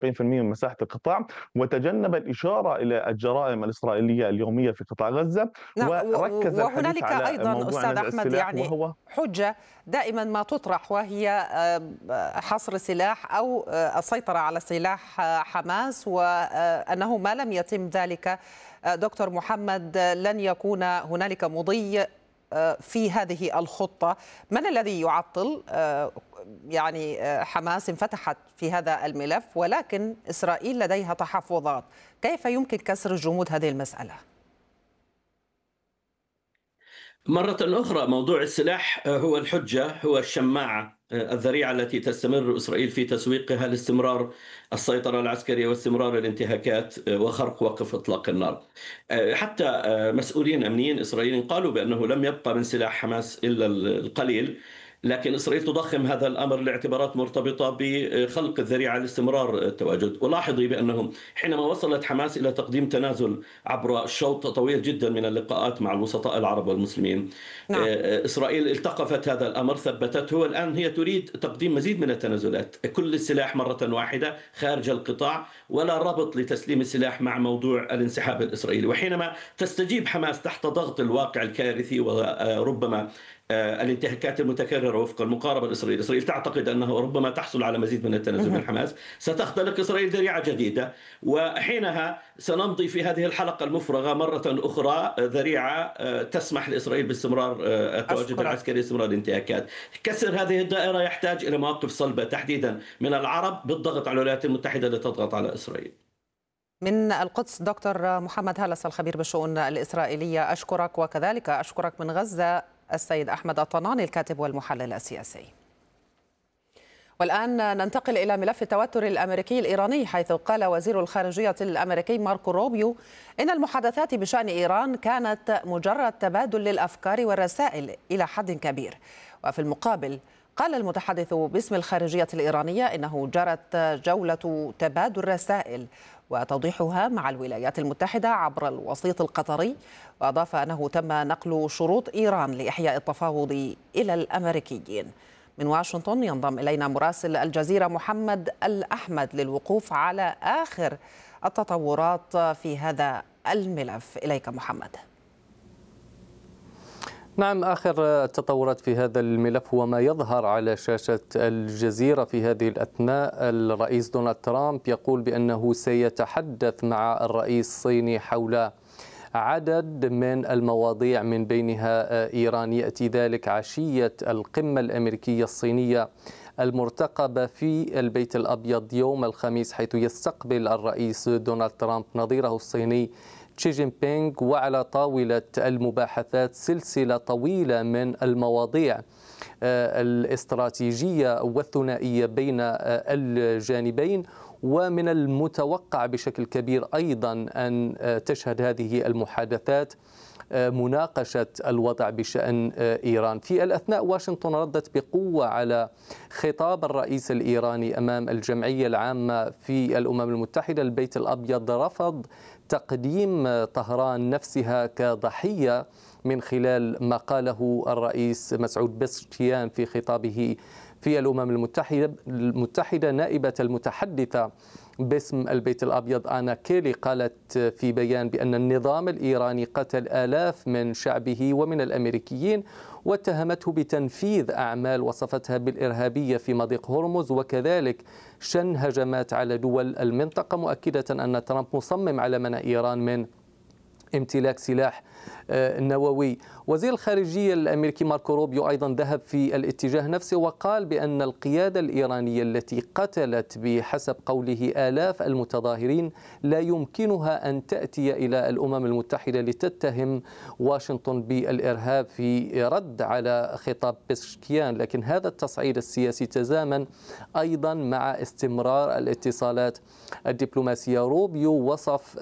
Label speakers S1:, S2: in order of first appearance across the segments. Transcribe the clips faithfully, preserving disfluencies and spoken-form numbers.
S1: أربعين بالمئة من مساحة القطاع، وتجنب الإشارة إلى الجرائم الإسرائيلية اليومية في قطاع غزة،
S2: نعم،
S1: وركز الحديث
S2: وهنالك
S1: على
S2: أيضا
S1: موضوع
S2: أستاذ
S1: نزع
S2: أحمد
S1: السلاح
S2: يعني
S1: وهو
S2: حجة دائما ما تطرح، وهي حصر سلاح أو السيطرة على سلاح حماس، وأنه ما لم يتم ذلك دكتور محمد لن يكون هنالك مضي في هذه الخطة. من الذي يعطل؟ يعني حماس انفتحت في هذا الملف، ولكن إسرائيل لديها تحفظات. كيف يمكن كسر جمود هذه المسألة؟
S3: مرة أخرى موضوع السلاح هو الحجة، هو الشماعة، الذريعة التي تستمر إسرائيل في تسويقها لاستمرار السيطرة العسكرية واستمرار الانتهاكات وخرق وقف إطلاق النار. حتى مسؤولين أمنيين إسرائيليين قالوا بأنه لم يبقى من سلاح حماس إلا القليل، لكن إسرائيل تضخم هذا الأمر لاعتبارات مرتبطة بخلق الذريعة لاستمرار التواجد. ولاحظي بأنه حينما وصلت حماس إلى تقديم تنازل عبر شوط طويل جدا من اللقاءات مع الوسطاء العرب والمسلمين،
S2: نعم.
S3: إسرائيل التقفت هذا الأمر، ثبتته، والآن هي تريد تقديم مزيد من التنازلات، كل السلاح مرة واحدة خارج القطاع، ولا ربط لتسليم السلاح مع موضوع الانسحاب الإسرائيلي. وحينما تستجيب حماس تحت ضغط الواقع الكارثي وربما الانتهاكات المتكررة وفق المقاربة الإسرائيلية، إسرائيل تعتقد أنه ربما تحصل على مزيد من التنازل من حماس، ستختلق إسرائيل ذريعة جديدة، وحينها سنمضي في هذه الحلقة المفرغة مرة أخرى ذريعة تسمح لإسرائيل باستمرار التواجد العسكري، استمرار الانتهاكات. كسر هذه الدائرة يحتاج إلى مواقف صلبة تحديدا من العرب بالضغط على الولايات المتحدة لتضغط على إسرائيل.
S2: من القدس دكتور محمد هالس الخبير بالشؤون الإسرائيلية، أشكرك، وكذلك أشكرك من غزة السيد أحمد الطناني الكاتب والمحلل السياسي. والآن ننتقل إلى ملف التوتر الأمريكي الإيراني، حيث قال وزير الخارجية الأمريكي ماركو روبيو إن المحادثات بشأن إيران كانت مجرد تبادل للأفكار والرسائل إلى حد كبير. وفي المقابل قال المتحدث باسم الخارجية الإيرانية إنه جرت جولة تبادل رسائل وتوضيحها مع الولايات المتحدة عبر الوسيط القطري، وأضاف أنه تم نقل شروط إيران لإحياء التفاوض إلى الأمريكيين. من واشنطن ينضم إلينا مراسل الجزيرة محمد الأحمد للوقوف على آخر التطورات في هذا الملف. إليك محمد.
S4: نعم، آخر التطورات في هذا الملف هو ما يظهر على شاشة الجزيرة في هذه الأثناء. الرئيس دونالد ترامب يقول بأنه سيتحدث مع الرئيس الصيني حول عدد من المواضيع من بينها إيران. يأتي ذلك عشية القمة الأمريكية الصينية المرتقبة في البيت الأبيض يوم الخميس، حيث يستقبل الرئيس دونالد ترامب نظيره الصيني شي جين بينغ، وعلى طاولة المباحثات سلسلة طويلة من المواضيع الاستراتيجية والثنائية بين الجانبين. ومن المتوقع بشكل كبير أيضا أن تشهد هذه المحادثات مناقشة الوضع بشأن إيران. في الأثناء واشنطن ردت بقوة على خطاب الرئيس الإيراني أمام الجمعية العامة في الأمم المتحدة. البيت الأبيض رفض تقديم طهران نفسها كضحية من خلال ما قاله الرئيس مسعود بزشكيان في خطابه في الأمم المتحدة. المتحدة نائبة المتحدثة باسم البيت الأبيض آنا كيلي قالت في بيان بأن النظام الإيراني قتل آلاف من شعبه ومن الأمريكيين، واتهمته بتنفيذ أعمال وصفتها بالإرهابية في مضيق هرمز، وكذلك شن هجمات على دول المنطقة، مؤكدة أن ترامب مصمم على منع إيران من امتلاك سلاح نووي. وزير الخارجية الأمريكي ماركو روبيو أيضا ذهب في الاتجاه نفسه، وقال بأن القيادة الإيرانية التي قتلت بحسب قوله آلاف المتظاهرين لا يمكنها أن تأتي إلى الأمم المتحدة لتتهم واشنطن بالإرهاب، في رد على خطاب بزشكيان. لكن هذا التصعيد السياسي تزامن أيضا مع استمرار الاتصالات الدبلوماسية. روبيو وصف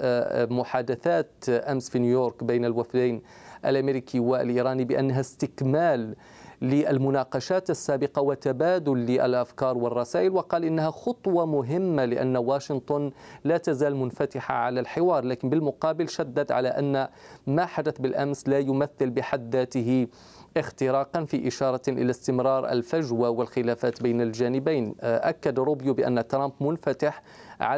S4: محادثات أمس في نيويورك بين الوفدين الأمريكي والإيراني بأنها استكمال للمناقشات السابقة وتبادل للأفكار والرسائل، وقال إنها خطوة مهمة لأن واشنطن لا تزال منفتحة على الحوار، لكن بالمقابل شدد على أن ما حدث بالأمس لا يمثل بحد ذاته اختراقا، في إشارة إلى استمرار الفجوة والخلافات بين الجانبين. أكد روبيو بأن ترامب منفتح على